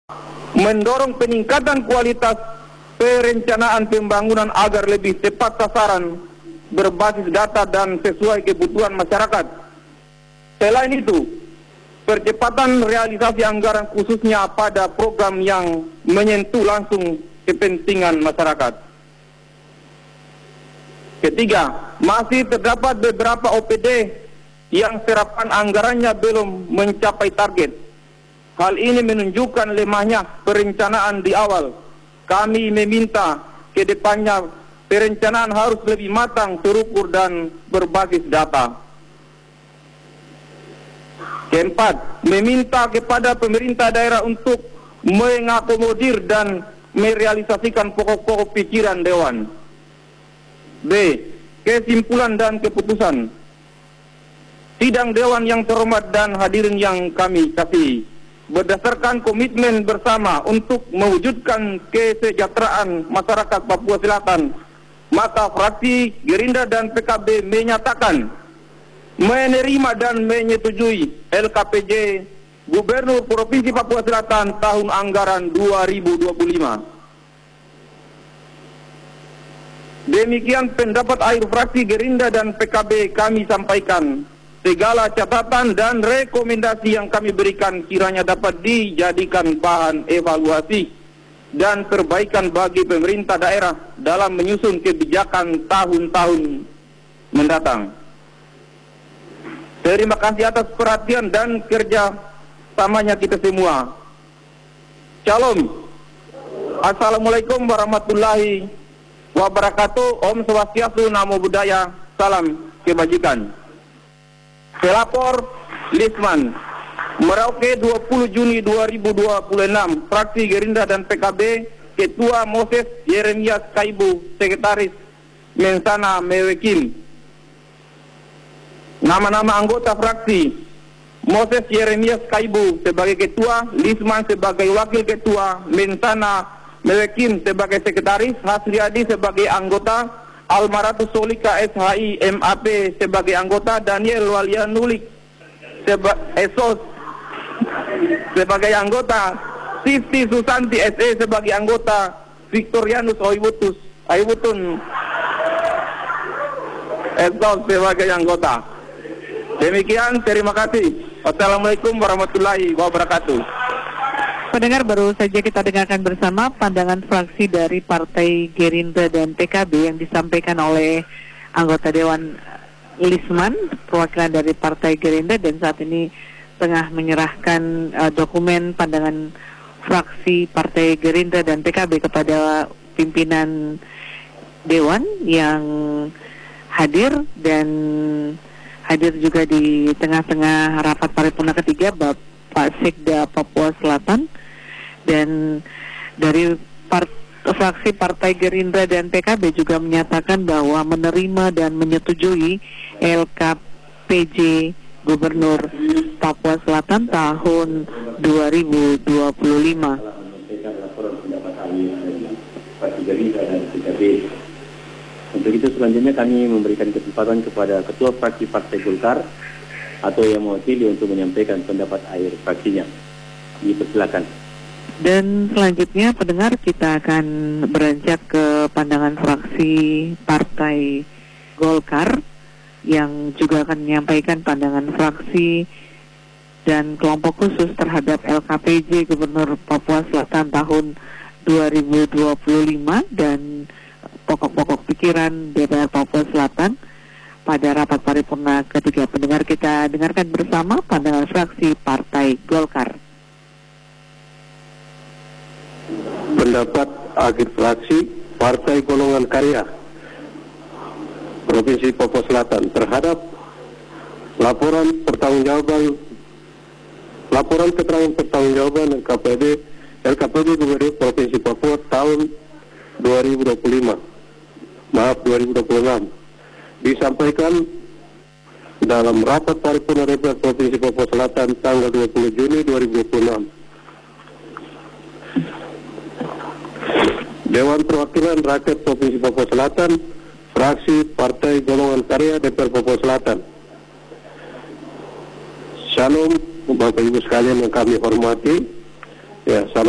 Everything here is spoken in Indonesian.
mendorong peningkatan kualitas perencanaan pembangunan agar lebih tepat sasaran, berbasis data dan sesuai kebutuhan masyarakat. Selain itu, percepatan realisasi anggaran khususnya pada program yang menyentuh langsung kepentingan masyarakat. Ketiga, masih terdapat beberapa OPD yang serapan anggarannya belum mencapai target. Hal ini menunjukkan lemahnya perencanaan di awal. Kami meminta ke depannya perencanaan harus lebih matang, terukur dan berbasis data. Keempat, meminta kepada pemerintah daerah untuk mengakomodir dan merealisasikan pokok-pokok pikiran Dewan. B. Kesimpulan dan keputusan. Sidang Dewan yang terhormat dan hadirin yang kami kasihi, berdasarkan komitmen bersama untuk mewujudkan kesejahteraan masyarakat Papua Selatan, maka fraksi Gerindra dan PKB menyatakan menerima dan menyetujui LKPJ Gubernur Provinsi Papua Selatan tahun anggaran 2025. Demikian pendapat akhir fraksi Gerindra dan PKB kami sampaikan. Segala catatan dan rekomendasi yang kami berikan kiranya dapat dijadikan bahan evaluasi dan perbaikan bagi pemerintah daerah dalam menyusun kebijakan tahun-tahun mendatang. Terima kasih atas perhatian dan kerja samanya kita semua. Shalom. Assalamualaikum warahmatullahi wabarakatuh. Om Swastiastu, Namo Buddhaya, salam kebajikan. Pelapor Lisman, Merauke 20 Juni 2026, fraksi Gerindra dan PKB, Ketua Moses Yeremias Kaibu, Sekretaris Mensana Mewekim. Nama-nama anggota fraksi: Moses Yeremias Kaibu sebagai Ketua, Lisman sebagai Wakil Ketua, Mensana Mewekim sebagai Sekretaris, Hasriadi sebagai anggota, Almaratus Solika SHI MAP sebagai anggota, Daniel Walianulik Esos sebagai anggota, Siti Susanti SE sebagai anggota, Victorianus Oibutun Esos sebagai anggota. Demikian, terima kasih. Wassalamualaikum warahmatullahi wabarakatuh. Pendengar, baru saja kita dengarkan bersama pandangan fraksi dari Partai Gerindra dan PKB yang disampaikan oleh anggota Dewan Lisman, perwakilan dari Partai Gerindra, dan saat ini tengah menyerahkan dokumen pandangan fraksi Partai Gerindra dan PKB kepada pimpinan Dewan yang hadir, dan hadir juga di tengah-tengah rapat paripurna ketiga Bapak Sekda Papua Selatan. Dan dari fraksi Partai Gerindra dan PKB juga menyatakan bahwa menerima dan menyetujui LKPJ Gubernur Papua Selatan tahun 2025. Untuk itu selanjutnya kami memberikan kesempatan kepada Ketua Fraksi Partai Golkar atau yang mewakili untuk menyampaikan pendapat akhir fraksinya. Dipersilakan. Dan selanjutnya pendengar, kita akan beranjak ke pandangan fraksi Partai Golkar yang juga akan menyampaikan pandangan fraksi dan kelompok khusus terhadap LKPJ Gubernur Papua Selatan tahun 2025 dan pokok-pokok pikiran DPR Papua Selatan pada rapat paripurna ketiga. Pendengar, kita dengarkan bersama pandangan fraksi Partai Golkar. Pendapat akhir fraksi Partai Golongan Karya Provinsi Papua Selatan terhadap laporan keterangan pertanggungjawaban LKPD Gubernur Provinsi Papua tahun 2026 disampaikan dalam rapat paripurna DPR Provinsi Papua Selatan tanggal 20 Juni 2026. Dewan Perwakilan Rakyat Provinsi Papua Selatan, fraksi Partai Golongan Karya DPR Papua Selatan. Shalom Bapak Ibu sekalian yang kami hormati. Ya, salam